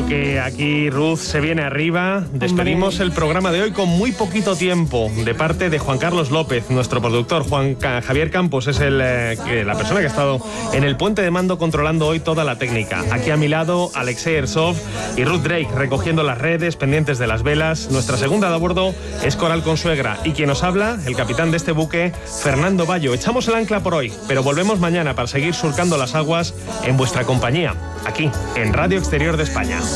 que aquí Ruth se viene arriba. Despedimos el programa de hoy con muy poquito tiempo de parte de Juan Carlos López, nuestro productor. Javier Campos es la persona que ha estado en el puente de mando controlando hoy toda la técnica. Aquí a mi lado, Alexei Ersov y Ruth Drake recogiendo las redes, pendientes de las velas. Nuestra segunda de a bordo es Coral Consuegra y quien nos habla, el capitán de este buque, Fernando Bayo. Echamos el ancla por hoy, pero volvemos mañana para seguir surcando las aguas en vuestra compañía, aquí en Radio Exterior de España.